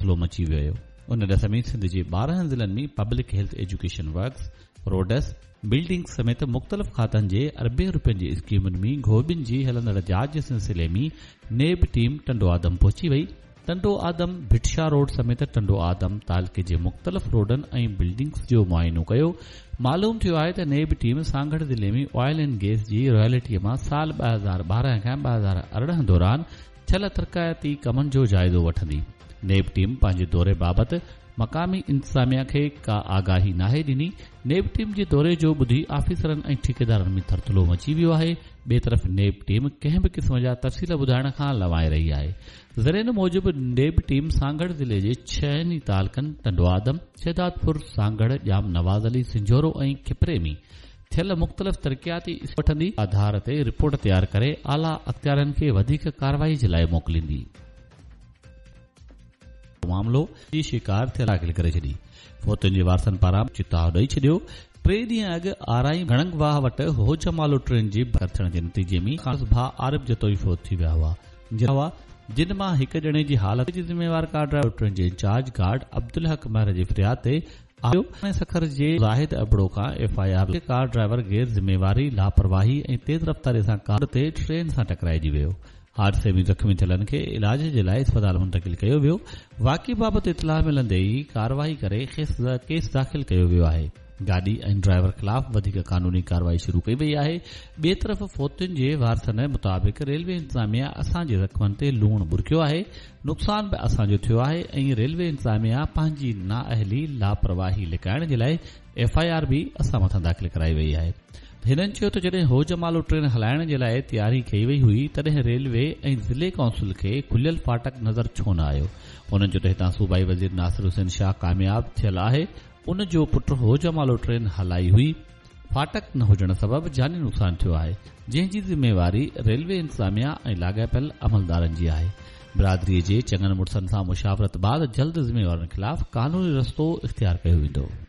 थरथलो मची वियो। उन ॾस में सिंध जे 12 ज़िलनि में public health education works, roads, building समेत मुख़्तलिफ़ खातनि जे अरबे रुपयनि जी स्कीमुनि में घोबियुनि जी हलंदड़ जांच जे सिलसिले में नेब टीम टंडो आदम पहुची वई। टंडो आदम भिटशा रोड समेत टंडो आदम तालके जे मुख़्तलिफ़ रोडनि ऐं बिल्डिंग्स जो मुआइनो कयो। मालूम थियो आहे त नेब टीम सांगड़ ज़िले में ऑयल एंड गैस जी रॉयल्टीअ मां साल 2012 खां 2018 दौरान छल तरक़ायाती कमनि जो जाइज़ो वठंदी। नेब टीम पंहिंजे दौरे बाबति मक़ामी इंतज़ामिया खे का आगाही नाहे ॾिनी। नेब टीम जे दौरे जो ॿुधी ऑफिसरनि ऐं ठेकेदारनि में थरथलो मची वियो आहे। ॿिए तरफ़ नेब टीम कंहिं बि क़िस्म जा तफ़सील ॿुधाइण खां लवाए रही आहे। ज़रियनि मूजिबि नेब टीम सांगड़ ज़िले जे 6 ई तालकनि टंडो आदम, शहदादपुर, सांगड़, जाम नवाज़ अली, सिंझोरो ऐं खिपरे में थियल मुख़्तलिफ़ तरक़ियाती वठंदी आधार ते रिपोर्ट तयार करे आला अख़्तियारनि खे वधीक कार्रवाई जे लाइ मोकिलींदी। मामलो जी शिकार थियल दाख़िल करे छॾी। फोतुनि जे वारसनि पारां चिताव ॾेई छॾियो। 3 ॾींहं अॻु आराई घणंगवाह वटि होजमालो ट्रेन जे थियण जे नतीजे में ख़ासि भाउ आरिफ जतोई फोत थी विया हुआ, जिन मां हिक ॼणे जी हालत जी ज़िम्मेवार कार ड्राइवर ट्रेन जे इंचार्ज गार्ड अब्दुल हक महर जे फ़रियाद ते आयो। सखर जे ज़ाहिद अबड़ो खां FIR कार ड्राइवर गैर ज़िम्मेवारी, लापरवाही ऐं तेज़ रफ़्तारी सां कार ते ट्रेन सां टकराइजी वियो। हादसे में ज़ख़्मी थियलनि खे इलाज जे लाइ अस्पताल मुंतक़िल कयो वियो। वाक़ई बाबति इतलाह मिलंदे ई कार्रवाई करे केस दाख़िल कयो वियो आहे। गाॾी ऐं ड्राइवर ख़िलाफ़ वधीक कानूनी कार्रवाई शुरू कई वई आहे। ॿिए तरफ़ फोतुनि जे वारसनि मुताबिक़ रेलवे इंतज़ामिया असांजे ज़ख़्मनि ते लूण बुरकियो आहे। नुक़सान बि असांजो थियो आहे ऐं रेलवे इंतज़ामिया पंहिंजी नाअहली, लापरवाही लिकाइण जे लाइ FIR बि असां मथां दाख़िल कराई वई आहे। हिननि चयो त जॾहिं होजमालो ट्रेन हलाइण जे लाइ तयारी कई वई हुई तॾहिं रेलवे ऐं ज़िले काउंसिल खे खुलियल फाटक नज़र छो न आयो। उन्हनि चयो त हितां सूबाई वज़ीर नासिर हुसैन शाह कामयाब थियल आहे। उन जो पुटु होजमालो ट्रेन हलाई हुई। फाटक न हुजण सबबि जानी नुक़सान थियो आहे, जंहिं जी ज़िम्मेवारी रेलवे इंतज़ामिया ऐं लाॻापियल अमलदारनि जी आहे। बिरादरीअ जे चङनि मुड़सनि सां मुशावरत बाद जल्द ज़िम्मेवारनि ख़िलाफ़ कानूनी रस्तो इख़्तियार कयो वेंदो।